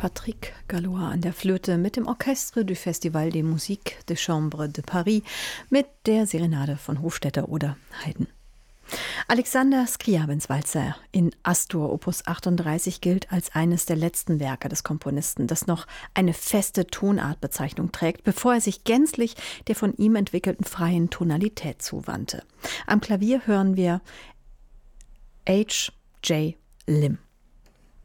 Patrick Gallois an der Flöte mit dem Orchestre du Festival des Musiques de Chambre de Paris mit der Serenade von Hofstetter oder Haydn. Alexander Scriabins Walzer in Astur Opus 38 gilt als eines der letzten Werke des Komponisten, das noch eine feste Tonartbezeichnung trägt, bevor er sich gänzlich der von ihm entwickelten freien Tonalität zuwandte. Am Klavier hören wir H.J. Lim.